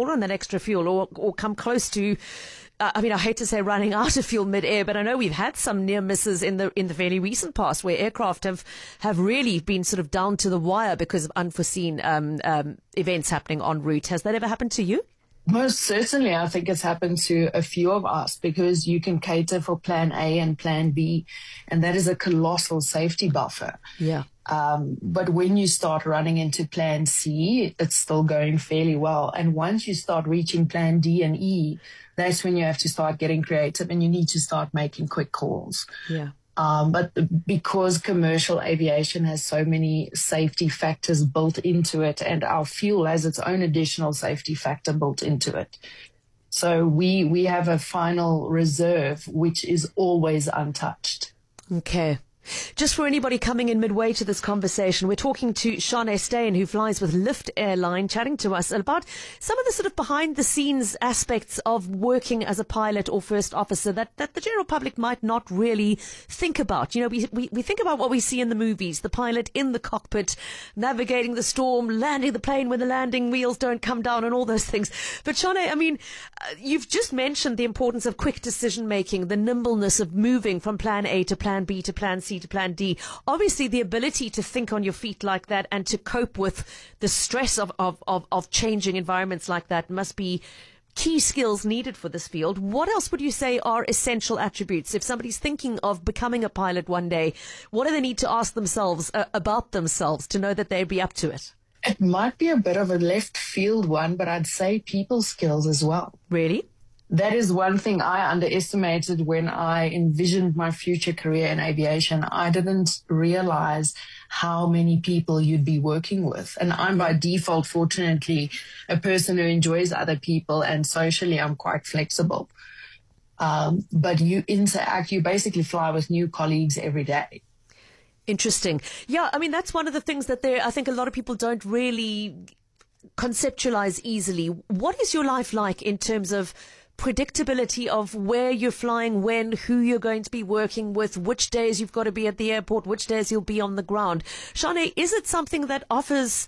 or run that extra fuel or come close to, I hate to say running out of fuel mid-air, but I know we've had some near misses in the fairly recent past where aircraft have really been sort of down to the wire because of unforeseen events happening en route. Has that ever happened to you? Most certainly, I think it's happened to a few of us because you can cater for plan A and plan B, and that is a colossal safety buffer. Yeah. But when you start running into plan C, it's still going fairly well. And once you start reaching plan D and E, that's when you have to start getting creative and you need to start making quick calls. Yeah. But because commercial aviation has so many safety factors built into it, and our fuel has its own additional safety factor built into it. So we have a final reserve, which is always untouched. Okay. Just for anybody coming in midway to this conversation, we're talking to Shanae Steyn, who flies with Lift Airline, chatting to us about some of the sort of behind-the-scenes aspects of working as a pilot or first officer that the general public might not really think about. You know, we think about what we see in the movies, the pilot in the cockpit, navigating the storm, landing the plane when the landing wheels don't come down and all those things. But Shanae, you've just mentioned the importance of quick decision-making, the nimbleness of moving from plan A to plan B to plan C to plan D. Obviously, the ability to think on your feet like that and to cope with the stress of changing environments like that must be key skills needed for this field. What else would you say are essential attributes? If somebody's thinking of becoming a pilot one day, what do they need to ask themselves about themselves to know that they'd be up to it? It might be a bit of a left field one, but I'd say people skills as well. Really? That is one thing I underestimated when I envisioned my future career in aviation. I didn't realize how many people you'd be working with. And I'm by default, fortunately, a person who enjoys other people, and socially I'm quite flexible. But you interact, you basically fly with new colleagues every day. Interesting. Yeah, that's one of the things that I think a lot of people don't really conceptualize easily. What is your life like in terms of predictability of where you're flying, when, who you're going to be working with, which days you've got to be at the airport, which days you'll be on the ground? Shanae, is it something that offers,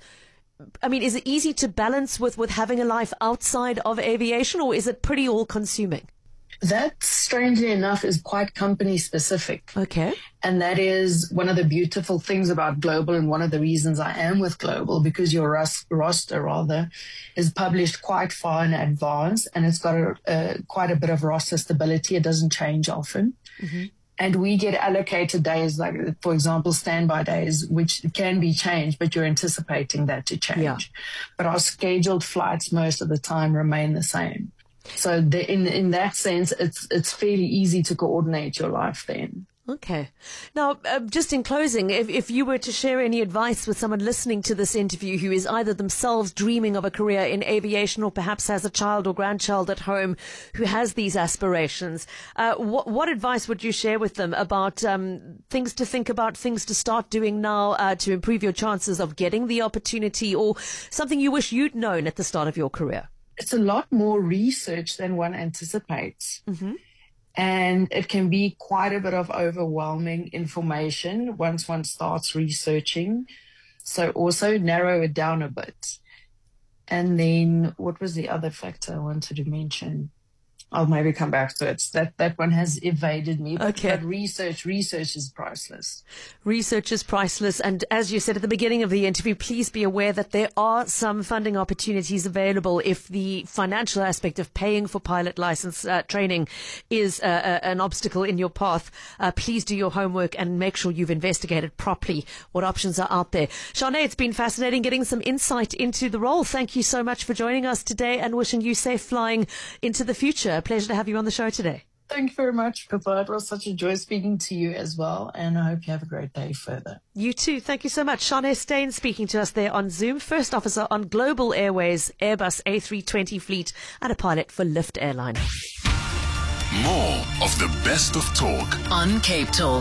is it easy to balance with having a life outside of aviation, or is it pretty all-consuming? That, strangely enough, is quite company specific. Okay. And that is one of the beautiful things about Global, and one of the reasons I am with Global, because your roster is published quite far in advance, and it's got quite a bit of roster stability. It doesn't change often. Mm-hmm. And we get allocated days, like, for example, standby days, which can be changed, but you're anticipating that to change. Yeah. But our scheduled flights most of the time remain the same. So in that sense, it's fairly easy to coordinate your life then. Okay. Now, just in closing, if you were to share any advice with someone listening to this interview who is either themselves dreaming of a career in aviation or perhaps has a child or grandchild at home who has these aspirations, what advice would you share with them about things to think about, things to start doing now to improve your chances of getting the opportunity, or something you wish you'd known at the start of your career? It's a lot more research than one anticipates. Mm-hmm. And it can be quite a bit of overwhelming information once one starts researching. So also narrow it down a bit. And then what was the other factor I wanted to mention? I'll maybe come back to it. That one has evaded me. Okay. But research is priceless. Research is priceless. And as you said at the beginning of the interview, please be aware that there are some funding opportunities available if the financial aspect of paying for pilot license training is an obstacle in your path. Please do your homework and make sure you've investigated properly what options are out there. Shanae, it's been fascinating getting some insight into the role. Thank you so much for joining us today, and wishing you safe flying into the future. A pleasure to have you on the show today. Thank you very much, Pippa. It was such a joy speaking to you as well, and I hope you have a great day further. You too. Thank you so much. Shanae Steyn speaking to us there on Zoom, first officer on Global Airways Airbus A320 fleet and a pilot for Lift Airline. More of the best of talk on Cape Talk.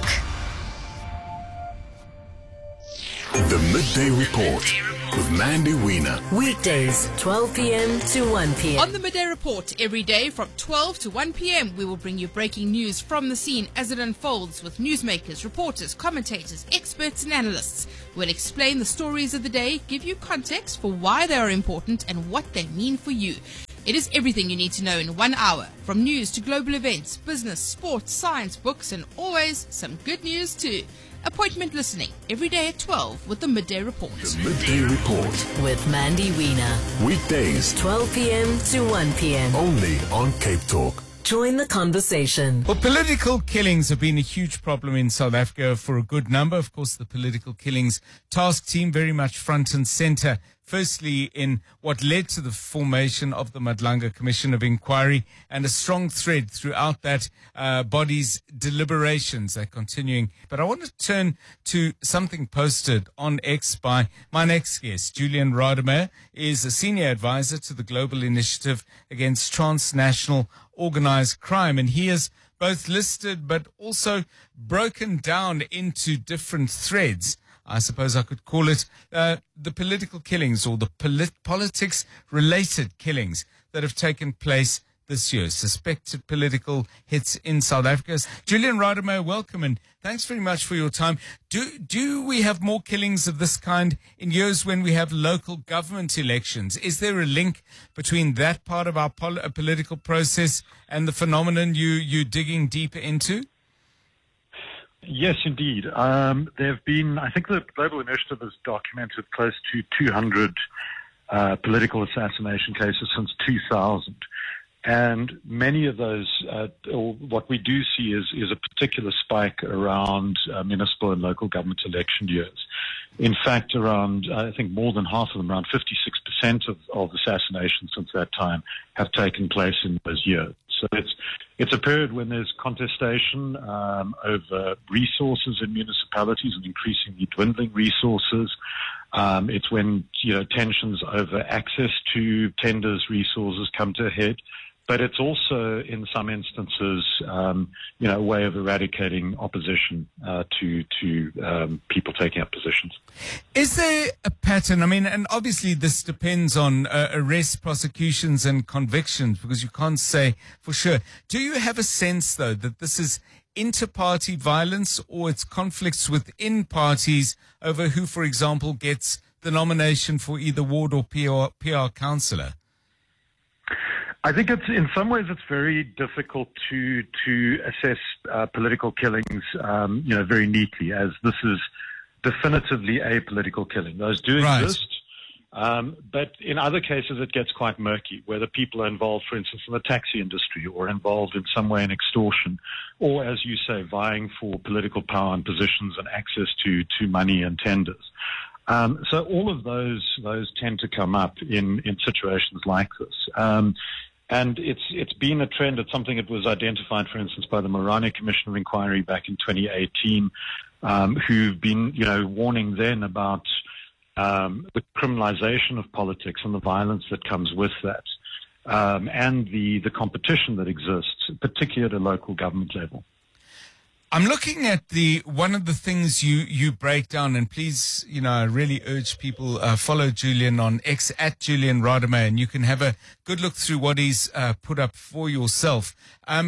The Midday Report with Mandy Wiener. Weekdays, 12 p.m. to 1 p.m. On the Midday Report, every day from 12 to 1 p.m, we will bring you breaking news from the scene as it unfolds with newsmakers, reporters, commentators, experts and analysts. We'll explain the stories of the day, give you context for why they are important and what they mean for you. It is everything you need to know in 1 hour, from news to global events, business, sports, science, books, and always some good news too. Appointment listening every day at 12 with the Midday Report. The Midday Report. With Mandy Wiener. Weekdays, 12 p.m. to 1 p.m. only on Cape Talk. Join the conversation. Well, political killings have been a huge problem in South Africa for a good number. Of course, the political killings task team very much front and center. Firstly, in what led to the formation of the Madlanga Commission of Inquiry, and a strong thread throughout that body's deliberations. They're continuing. But I want to turn to something posted on X by my next guest. Julian Rademeyer is a senior advisor to the Global Initiative Against Transnational Organized Crime, and he has both listed but also broken down into different threads. I suppose I could call it the political killings, or the politics-related killings that have taken place this year, suspected political hits in South Africa. Julian Rademeyer, welcome, and thanks very much for your time. Do we have more killings of this kind in years when we have local government elections? Is there a link between that part of our political process and the phenomenon you're digging deeper into? Yes, indeed. There have been, I think the Global Initiative has documented close to 200 political assassination cases since 2000. And many of those, or what we do see is a particular spike around municipal and local government election years. In fact, around, I think more than half of them, around 56% of assassinations since that time have taken place in those years. So it's a period when there's contestation over resources in municipalities and increasingly dwindling resources. It's when tensions over access to tenders, resources come to a head. But it's also, in some instances, a way of eradicating opposition to people taking up positions. Is there a pattern? I mean, and obviously this depends on arrests, prosecutions, and convictions, because you can't say for sure. Do you have a sense, though, that this is inter-party violence, or it's conflicts within parties over who, for example, gets the nomination for either ward or PR councillor? I think in some ways it's very difficult to assess political killings, very neatly, as this is definitively a political killing. Those do exist, but in other cases it gets quite murky, whether people are involved, for instance, in the taxi industry, or involved in some way in extortion, or, as you say, vying for political power and positions and access to money and tenders. So all of those tend to come up in situations like this. And it's been a trend. It's something that was identified, for instance, by the Morane Commission of Inquiry back in 2018, who've been, warning then about the criminalization of politics and the violence that comes with that, and the competition that exists, particularly at a local government level. I'm looking at one of the things you break down, and please, I really urge people follow Julian on X at Julian Rademeyer, and you can have a good look through what he's put up for yourself.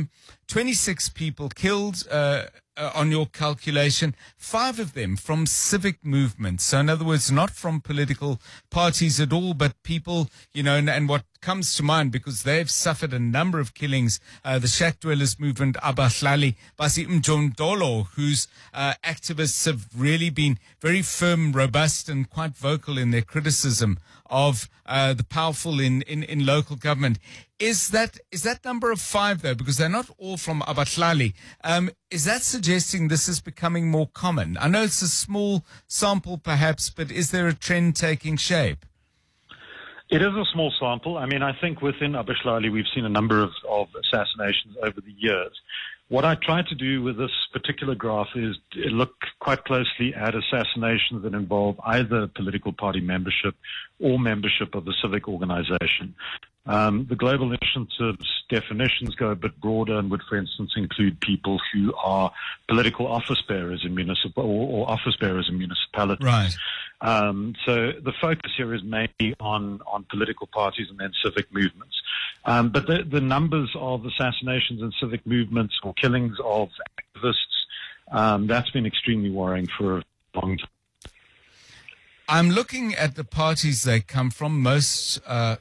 26 people killed on your calculation, 5 of them from civic movements. So in other words, not from political parties at all, but people, and what comes to mind, because they've suffered a number of killings, the shack dwellers movement, Abahlali, Basi Mjondolo, whose activists have really been very firm, robust, and quite vocal in their criticism of the powerful in local government. Is that number of 5, though, because they're not all from Abahlali, is that suggesting this is becoming more common? I know it's a small sample, perhaps, but is there a trend taking shape? It is a small sample. I mean, I think within Abahlali we've seen a number of assassinations over the years. What I try to do with this particular graph is look quite closely at assassinations that involve either political party membership or membership of a civic organization. The Global Initiative's definitions go a bit broader and would, for instance, include people who are political office bearers in or office bearers in municipalities. Right. So the focus here is mainly on political parties and then civic movements. But the numbers of assassinations and civic movements or killings of activists, that's been extremely worrying for a long time. I'm looking at the parties they come from. Most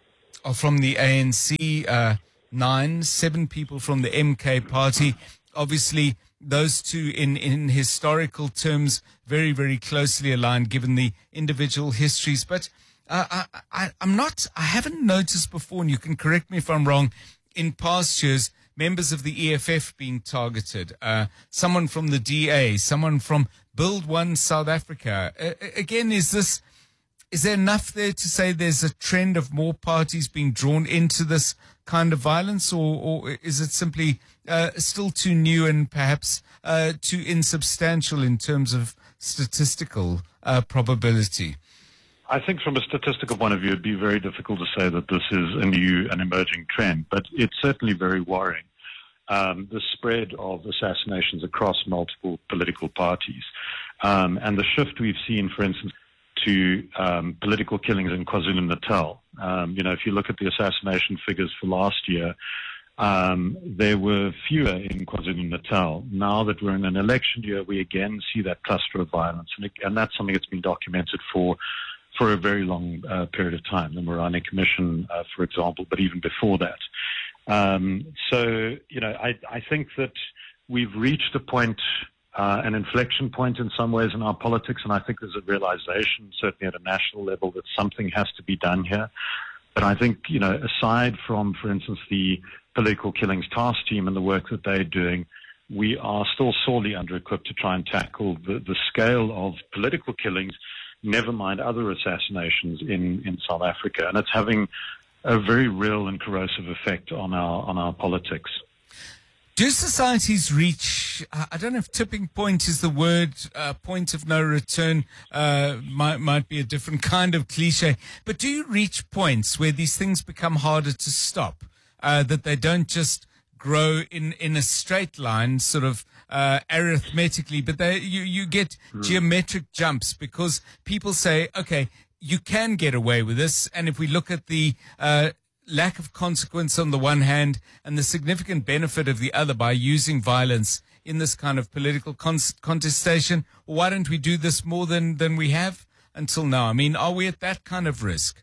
are from the ANC, 7 people from the MK party. Obviously, those two in historical terms, very, very closely aligned given the individual histories. But I haven't noticed before, and you can correct me if I'm wrong, in past years, members of the EFF being targeted, someone from the DA, someone from Build One South Africa. Again, is there enough there to say there's a trend of more parties being drawn into this kind of violence, or is it simply still too new and perhaps too insubstantial in terms of statistical probability? I think from a statistical point of view, it'd be very difficult to say that this is a new and emerging trend, but it's certainly very worrying. The spread of assassinations across multiple political parties, and the shift we've seen, for instance, to political killings in KwaZulu-Natal. If you look at the assassination figures for last year, there were fewer in KwaZulu-Natal. Now that we're in an election year, we again see that cluster of violence, and that's something that's been documented for a very long period of time. The Morani Commission, for example, but even before that. I think that we've reached a point, an inflection point in some ways in our politics, and I think there's a realization, certainly at a national level, that something has to be done here. But I think, aside from, for instance, the political killings task team and the work that they're doing, we are still sorely under-equipped to try and tackle the scale of political killings, never mind other assassinations in South Africa. And it's having a very real and corrosive effect on our politics. Do societies reach, I don't know if tipping point is the word, point of no return might be a different kind of cliche, but do you reach points where these things become harder to stop, that they don't just grow in a straight line, sort of arithmetically, but you get geometric jumps because people say, okay, you can get away with this, and if we look at the lack of consequence on the one hand and the significant benefit of the other by using violence in this kind of political contestation, why don't we do this more than we have until now? I mean, are we at that kind of risk?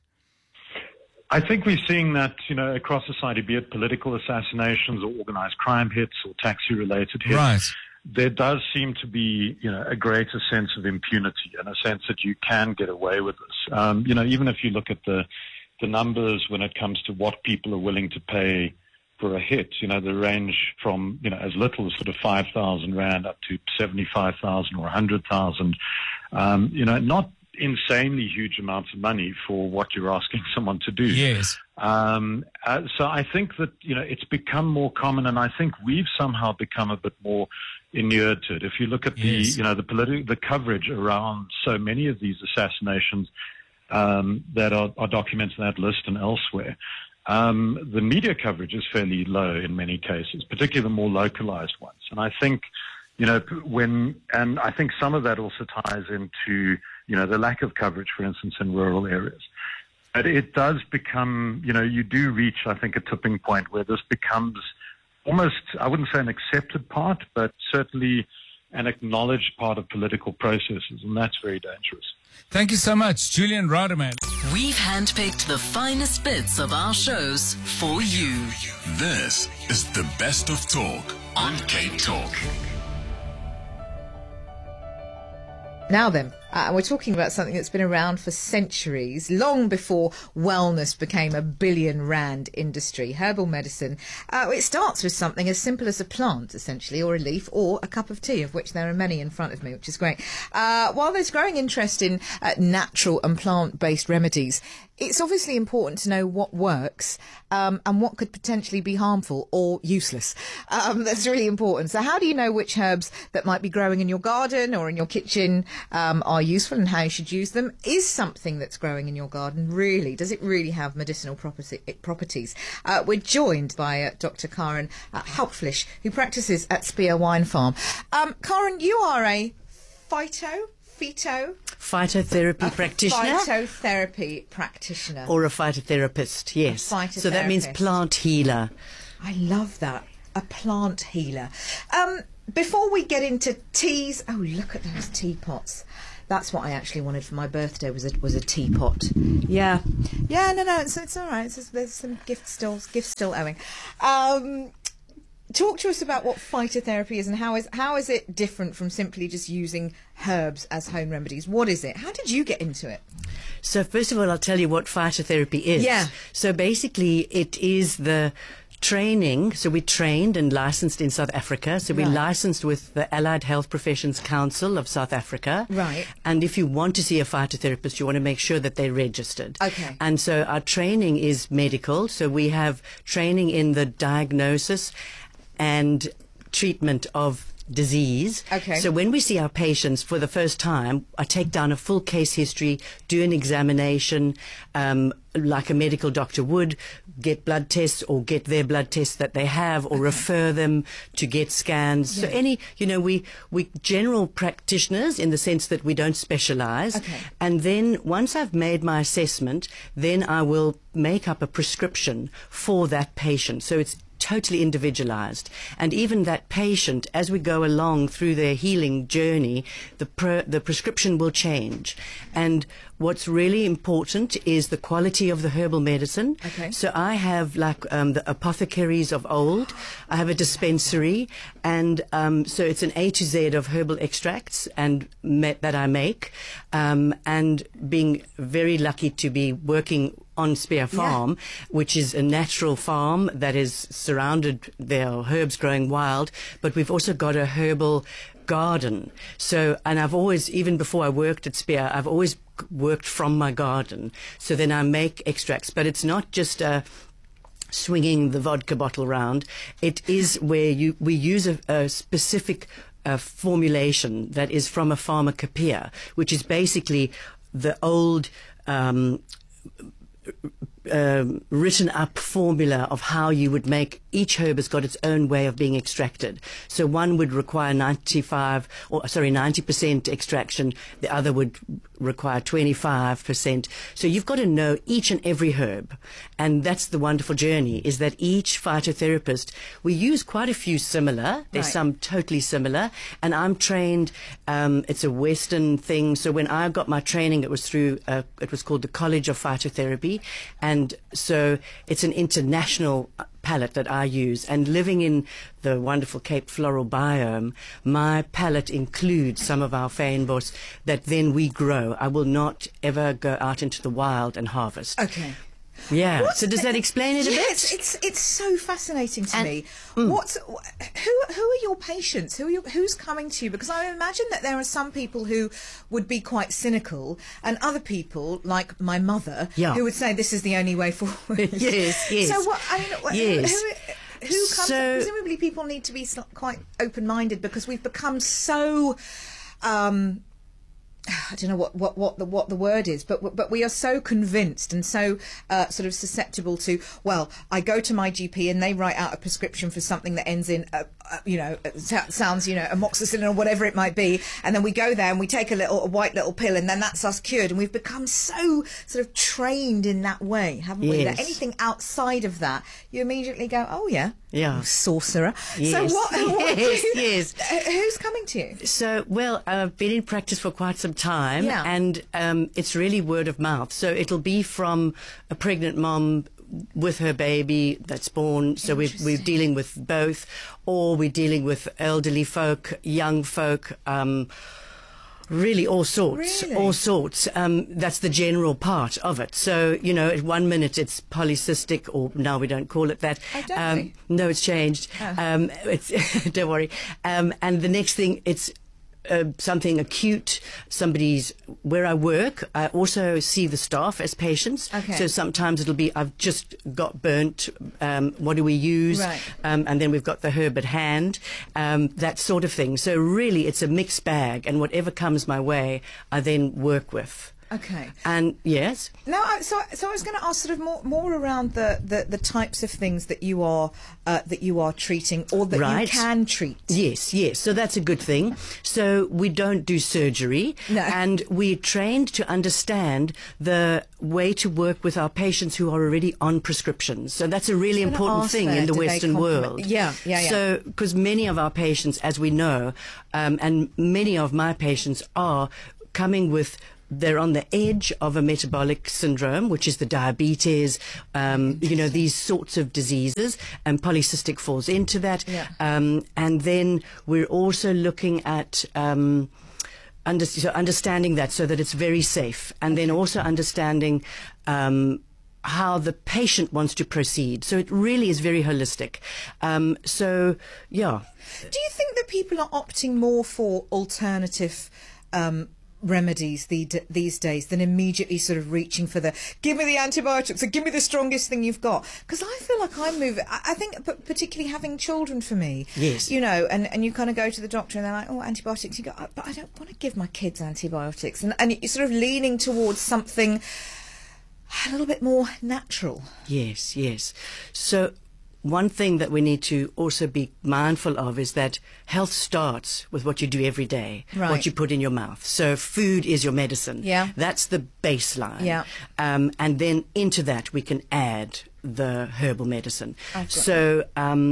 I think we're seeing that, across society, be it political assassinations or organized crime hits or taxi-related hits. Right. There does seem to be, a greater sense of impunity and a sense that you can get away with this. Even if you look at the numbers when it comes to what people are willing to pay for a hit, they range from, as little as sort of 5,000 Rand up to 75,000 or 100,000. Not insanely huge amounts of money for what you're asking someone to do. Yes. So I think that, it's become more common, and I think we've somehow become a bit more inured to it. If you look at the coverage around so many of these assassinations that are documented in that list and elsewhere, the media coverage is fairly low in many cases, particularly the more localized ones. And I think, and I think some of that also ties into, the lack of coverage, for instance, in rural areas. But it does become, you do reach, I think, a tipping point where this becomes almost, I wouldn't say an accepted part, but certainly an acknowledged part of political processes, and that's very dangerous. Thank you so much, Julian Rademan. We've handpicked the finest bits of our shows for you. This is the Best of Talk on Cape Talk. Now then, we're talking about something that's been around for centuries, long before wellness became a billion-rand industry. Herbal medicine. It starts with something as simple as a plant, essentially, or a leaf, or a cup of tea, of which there are many in front of me, which is great. While there's growing interest in natural and plant-based remedies, it's obviously important to know what works and what could potentially be harmful or useless. That's really important. So how do you know which herbs that might be growing in your garden or in your kitchen are useful and how you should use them? Is something that's growing in your garden does it really have medicinal properties? We're joined by Dr. Karen Hauptfleisch, who practices at Spear Wine Farm. Karen, you are a phytotherapy practitioner. Phytotherapy practitioner. Or a phytotherapist, yes. So that means plant healer. I love that. A plant healer. Before we get into teas, oh, look at those teapots. That's what I actually wanted for my birthday, was a teapot. Yeah. No, it's all right. There's some gifts still owing. Talk to us about what phytotherapy is, and how is it different from simply just using herbs as home remedies? What is it? How did you get into it? So first of all, I'll tell you what phytotherapy is. Yeah. So basically, it is the training. So we trained and licensed in South Africa. So we licensed with the Allied Health Professions Council of South Africa. Right. And if you want to see a phytotherapist, you want to make sure that they're registered. Okay. And so our training is medical. So we have training in the diagnosis and treatment of disease. Okay. So when we see our patients for the first time, I take down a full case history, do an examination, like a medical doctor would, get blood tests or get their blood tests that they have, or refer them to get scans. Yeah. So we general practitioners in the sense that we don't specialize. Okay. And then once I've made my assessment, then I will make up a prescription for that patient. So it's totally individualized, and even that patient, as we go along through their healing journey, the prescription will change. And what's really important is the quality of the herbal medicine. Okay. So I have like the apothecaries of old. I have a dispensary, and so it's an A to Z of herbal extracts and that I make, and being very lucky to be working on Spear Farm, which is a natural farm that is surrounded, there are herbs growing wild, but we've also got a herbal garden. So, and I've always, even before I worked at Spear, I've always worked from my garden. So then I make extracts, but it's not just swinging the vodka bottle round. It is where we use a specific formulation that is from a pharmacopoeia, which is basically the old written up formula of how you would make. Each herb has got its own way of being extracted. So one would require 90% extraction. The other would require 25%. So you've got to know each and every herb. And that's the wonderful journey, is that each phytotherapist, we use quite a few similar. There's some totally similar. And I'm trained, it's a Western thing. So when I got my training, it was through, it was called the College of Phytotherapy. And so it's an international palette that I use. And living in the wonderful Cape Floral biome, my palette includes some of our fynbos that then we grow. I will not ever go out into the wild and harvest. Okay. Yeah. So does that explain it a bit? Yes, it's so fascinating to me. Who are your patients? Who's coming to you? Because I imagine that there are some people who would be quite cynical, and other people, like my mother, who would say this is the only way forward. Yes. So what? I mean, who comes? Presumably, people need to be quite open-minded, because we've become so. I don't know what the word is, but we are so convinced and so sort of susceptible to, well, I go to my GP and they write out a prescription for something that ends in sounds amoxicillin or whatever it might be, and then we go there and we take a white little pill, and then that's us cured. And we've become so sort of trained in that way, haven't we? That anything outside of that, you immediately go, oh yeah, sorcerer. Yes. So what yes. Who's coming to you? So, well, I've been in practice for quite some time, and it's really word of mouth. So it'll be from a pregnant mom with her baby that's born. So we're dealing with both, or we're dealing with elderly folk, young folk, really all sorts. That's the general part of it. So, at 1 minute it's polycystic, or now we don't call it that. No, it's changed. Don't worry. And the next thing, it's something acute. Where I work, I also see the staff as patients. Okay. So sometimes it'll be, I've just got burnt, what do we use? Right. And then we've got the herb at hand, that sort of thing. So really it's a mixed bag, and whatever comes my way, I then work with. Okay. And yes. No, so I was going to ask sort of more around the types of things that you are treating, or that you can treat. Yes. So that's a good thing. So we don't do surgery, and we're trained to understand the way to work with our patients who are already on prescriptions. So that's a really important thing in the Western world. Yeah. So because many of our patients, as we know, and many of my patients are coming with, they're on the edge of a metabolic syndrome, which is the diabetes, these sorts of diseases, and polycystic falls into that. Yeah. And then we're also looking at understanding that so that it's very safe, and then also understanding how the patient wants to proceed. So it really is very holistic. Do you think that people are opting more for alternative remedies these days than immediately sort of reaching for give me the antibiotics or give me the strongest thing you've got? Because I feel like I think particularly having children for me, yes, and you kind of go to the doctor and they're like, oh, antibiotics. You go, but I don't want to give my kids antibiotics, and you're sort of leaning towards something a little bit more natural. Yes. So one thing that we need to also be mindful of is that health starts with what you do every day, right, what you put in your mouth. So food is your medicine. Yeah. That's the baseline. Yeah. And then into that we can add the herbal medicine. So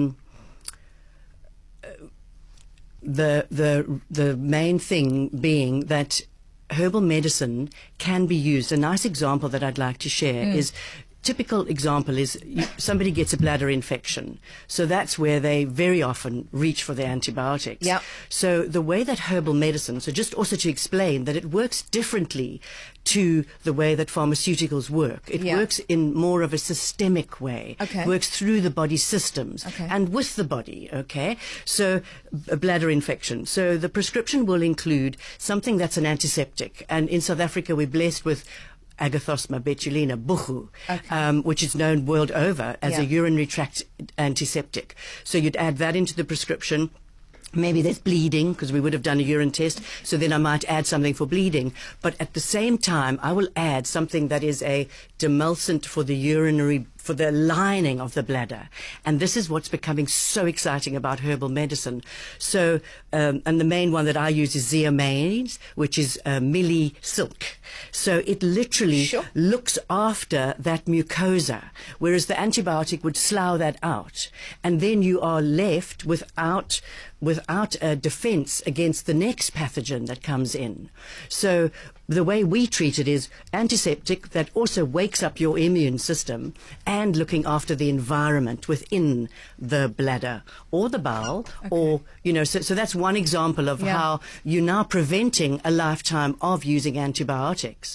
the main thing being that herbal medicine can be used. A nice example that I'd like to share is, typical example is somebody gets a bladder infection. So that's where they very often reach for the antibiotics. Yeah. So the way that herbal medicine, so just also to explain that it works differently to the way that pharmaceuticals work. It works in more of a systemic way. Okay. Works through the body systems and with the body, okay? So a bladder infection. So the prescription will include something that's an antiseptic. And in South Africa, we're blessed with Agathosma betulina, buchu, which is known world over as a urinary tract antiseptic. So you'd add that into the prescription. Maybe there's bleeding because we would have done a urine test, so then I might add something for bleeding. But at the same time, I will add something that is a demulcent for the lining of the bladder. And this is what's becoming so exciting about herbal medicine. So, and the main one that I use is Zeomanes, which is Millie Silk. So it literally looks after that mucosa, whereas the antibiotic would slough that out. And then you are left without a defense against the next pathogen that comes in. So the way we treat it is antiseptic that also wakes up your immune system and looking after the environment within the bladder or the bowel, or, so that's one example of how you're now preventing a lifetime of using antibiotics.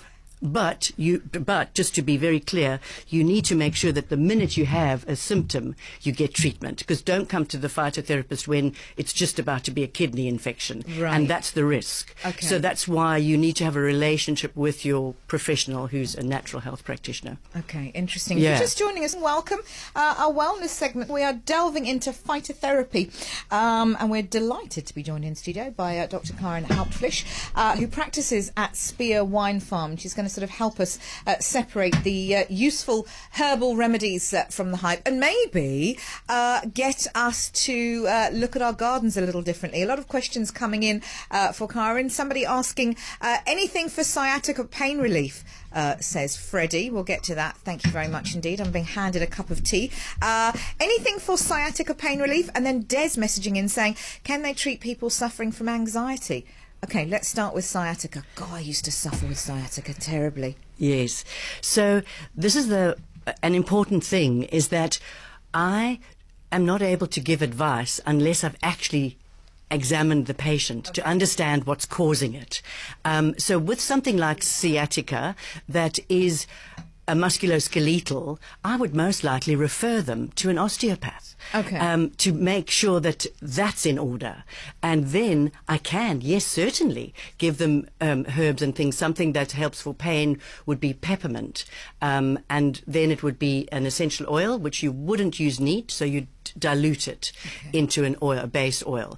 But just to be very clear, you need to make sure that the minute you have a symptom, you get treatment. Because don't come to the phytotherapist when it's just about to be a kidney infection. Right. And that's the risk. Okay. So that's why you need to have a relationship with your professional who's a natural health practitioner. Okay, interesting. Yeah. If you're just joining us, welcome. Our wellness segment, we are delving into phytotherapy. And we're delighted to be joined in studio by Dr. Karen Hauptfleisch, who practices at Spear Wine Farm. She's going to sort of help us separate the useful herbal remedies from the hype, and maybe get us to look at our gardens a little differently. A lot of questions coming in for Karen. Somebody asking anything for sciatica pain relief, says Freddie. We'll get to that. Thank you very much indeed. I'm being handed a cup of tea. Anything for sciatica pain relief? And then Des messaging in saying, can they treat people suffering from anxiety? Okay, let's start with sciatica. God, I used to suffer with sciatica terribly. Yes. So this is an important thing, is that I am not able to give advice unless I've actually examined the patient to understand what's causing it. So with something like sciatica that is a musculoskeletal, I would most likely refer them to an osteopath. Okay. To make sure that that's in order. And then I can, yes, certainly, give them herbs and things. Something that helps for pain would be peppermint. And then it would be an essential oil, which you wouldn't use neat, so you'd dilute it into an oil, a base oil.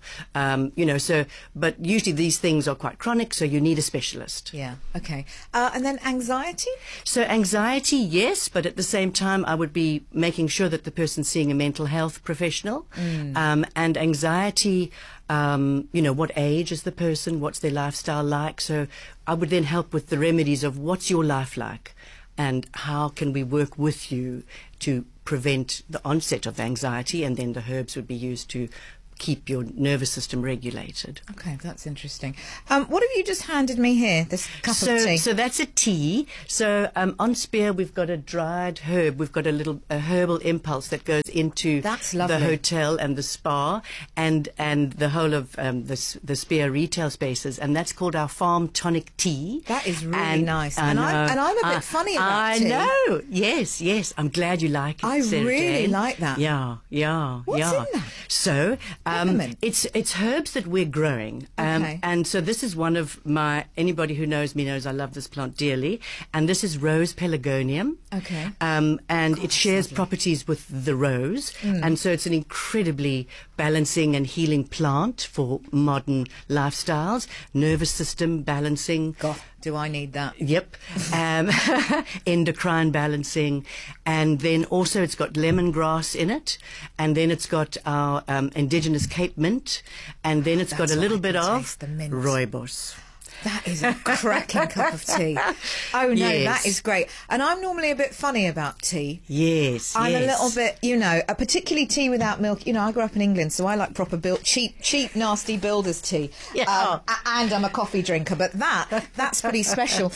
But usually these things are quite chronic, so you need a specialist. Yeah, okay. And then anxiety? So anxiety, yes, but at the same time I would be making sure that the person's seeing a mental health professional. And anxiety, what age is the person, what's their lifestyle like. So I would then help with the remedies of what's your life like and how can we work with you to prevent the onset of anxiety, and then the herbs would be used to keep your nervous system regulated. Okay, that's interesting. What have you just handed me here? This cup of tea. So that's a tea. So on Spear we've got a dried herb. We've got a herbal impulse that goes into the hotel and the spa and the whole of the Spear retail spaces, and that's called our Farm Tonic Tea. That is really nice. And I'm a bit funny about tea. I know. Yes. I'm glad you like it. I really like that. Yeah. What's in that? So it's herbs that we're growing. Okay. And so this is one of anybody who knows me knows I love this plant dearly. And this is rose pelargonium. Okay. And it shares properties with the rose. And so it's an incredibly balancing and healing plant for modern lifestyles. Nervous system balancing. God, do I need that? Yep. Endocrine balancing. And then also it's got lemongrass in it. And then it's got our indigenous Cape mint. And then it's got a little bit of rooibos. That is a cracking cup of tea. Oh, no, that is great. And I'm normally a bit funny about tea. Yes, I'm a little bit, particularly tea without milk. I grew up in England, so I like proper cheap, nasty builder's tea. Yeah. And I'm a coffee drinker, but that's pretty special.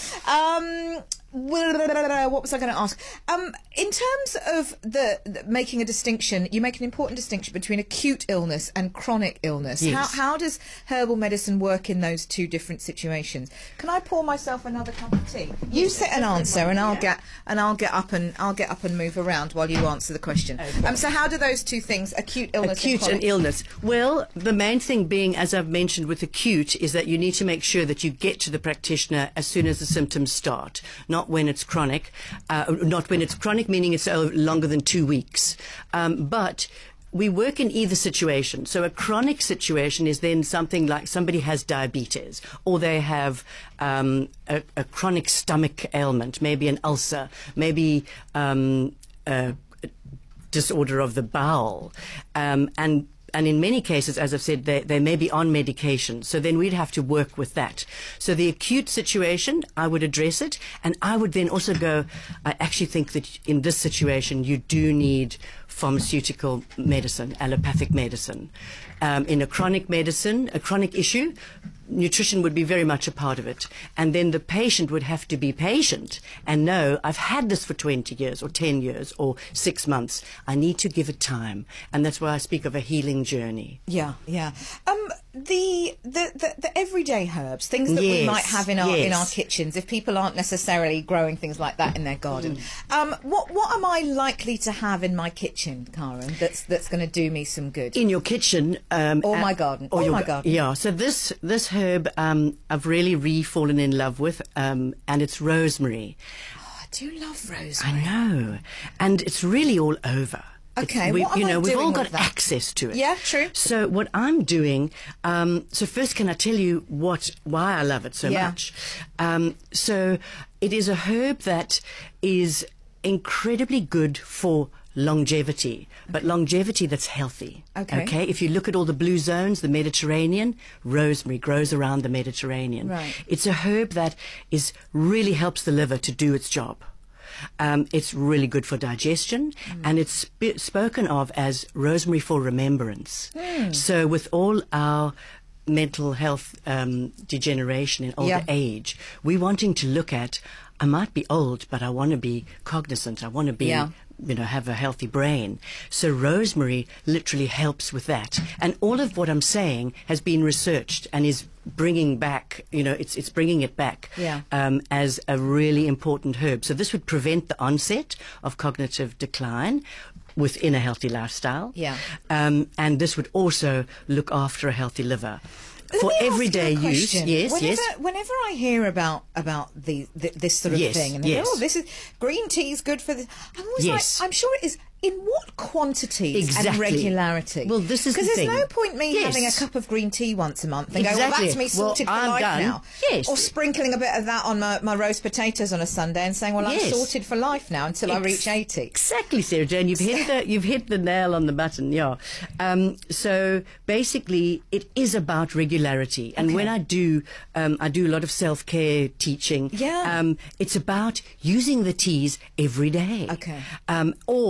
What was I going to ask? In terms of the making a distinction, you make an important distinction between acute illness and chronic illness. Yes. How does herbal medicine work in those two different situations? Can I pour myself another cup of tea? You set an answer, and I'll get up and move around while you answer the question. Okay. So how do those two things, acute illness, and illness? Well, the main thing being, as I've mentioned with acute, is that you need to make sure that you get to the practitioner as soon as the symptoms start, not when it's chronic, meaning it's longer than 2 weeks. But we work in either situation. So a chronic situation is then something like somebody has diabetes, or they have a chronic stomach ailment, maybe an ulcer, maybe a disorder of the bowel, and in many cases, as I've said, they may be on medication. So then we'd have to work with that. So the acute situation, I would address it. And I would then also go, I actually think that in this situation, you do need pharmaceutical medicine, allopathic medicine. In a chronic issue, nutrition would be very much a part of it. And then the patient would have to be patient and know, I've had this for 20 years or 10 years or 6 months. I need to give it time. And that's why I speak of a healing journey. Yeah. The everyday herbs, things that we might have in our kitchens, if people aren't necessarily growing things like that in their garden. What am I likely to have in my kitchen, Karen, that's going to do me some good? In your kitchen, or my garden. My garden. Yeah. So this herb I've really fallen in love with, and it's rosemary. Oh, I do love rosemary. I know, and it's really all over. Okay, we've all got access to it. Yeah, true. So what I'm doing, so first can I tell you why I love it so much? So it is a herb that is incredibly good for longevity, but longevity that's healthy. Okay. If you look at all the blue zones, the Mediterranean, rosemary grows around the Mediterranean. Right. It's a herb that really helps the liver to do its job. It's really good for digestion, and it's spoken of as rosemary for remembrance. So with all our mental health degeneration in older age, we're wanting to look at, I might be old, but I want to be cognizant. I want to be have a healthy brain. So rosemary literally helps with that. And all of what I'm saying has been researched and is bringing back, it's bringing it back as a really important herb. So this would prevent the onset of cognitive decline within a healthy lifestyle. Yeah. And this would also look after a healtty liver. For everyday use, Whenever I hear about this sort of thing, and they go, this is green tea is good for this, I'm always like, I'm sure it is. In what quantities and regularity? Well, this is the thing. Because there's no point me having a cup of green tea once a month and go, well, that's me sorted for life now. Yes. Or sprinkling a bit of that on my roast potatoes on a Sunday and saying, well, I'm sorted for life now until I reach 80. Exactly, Sarah Jane. You've hit the nail on the button. Yeah. So basically, it is about regularity. And when I do a lot of self-care teaching. Yeah. It's about using the teas every day. Okay. Or if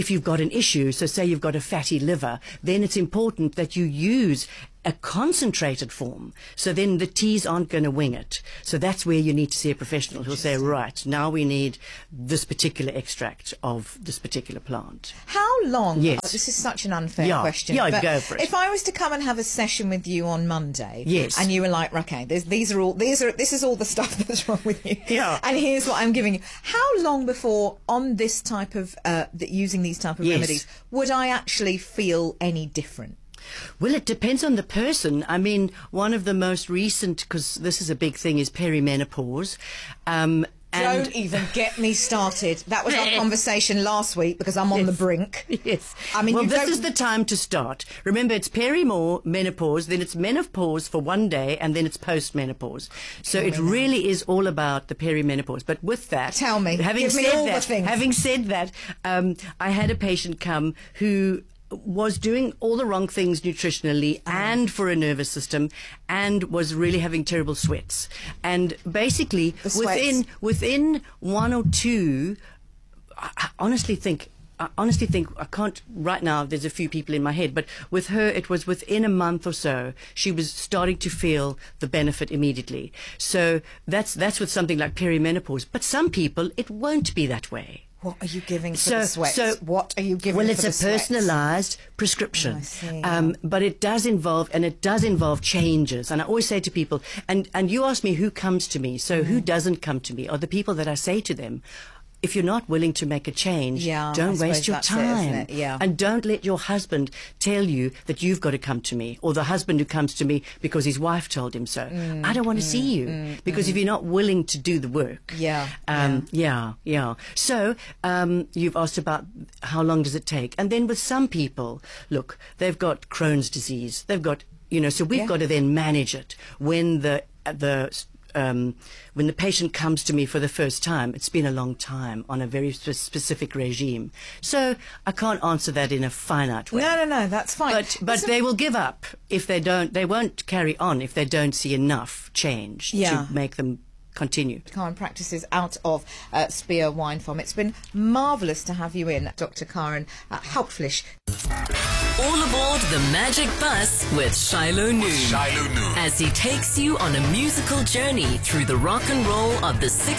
if you've got an issue, so say you've got a fatty liver, then it's important that you use a concentrated form. So then the teas aren't going to wing it. So that's where you need to see a professional who'll say, right, now we need this particular extract of this particular plant. How long? Yes. Oh, this is such an unfair question. Yeah, but go for it. If I was to come and have a session with you on Monday, yes, and you were like, okay, this is all the stuff that's wrong with you, yeah, and here's what I'm giving you. How long before on this type of using these type of remedies would I actually feel any different? Well, it depends on the person. I mean, one of the most recent, because this is a big thing, is perimenopause. Don't even get me started. That was our conversation last week because I'm on the brink. Yes. I mean, well, this is the time to start. Remember, it's menopause, then it's menopause for one day, and then it's post-menopause. So it really is all about the perimenopause. But with that... Tell me. Give me all the things. Having said that, I had a patient come who was doing all the wrong things nutritionally and for a nervous system, and was really having terrible sweats. And basically, within 1 or 2, I honestly think, I can't, right now, there's a few people in my head, but with her, it was within a month or so, she was starting to feel the benefit immediately. So that's with something like perimenopause. But some people, it won't be that way. What are you giving for the sweats? What are you giving for the sweats? Well, it's a personalised prescription. I see. But it does involve changes. And I always say to people, and you ask me who comes to me, so who doesn't come to me are the people that I say to them, if you're not willing to make a change, don't waste your time. And don't let your husband tell you that you've got to come to me, or the husband who comes to me because his wife told him so. I don't want to see you because if you're not willing to do the work. So you've asked about how long does it take. And then with some people, look, they've got Crohn's disease. They've got, so we've got to then manage it. When when the patient comes to me for the first time, it's been a long time on a very specific regime. So I can't answer that in a finite way. No, that's fine. But they will give up if they don't. They won't carry on if they don't see enough change to make them continue. Karen practices out of Spear Wine Farm. It's been marvellous to have you in, Dr. Karen Hauptfleisch. All aboard the Magic Bus with Shiloh Noon. As he takes you on a musical journey through the rock and roll of the 60s.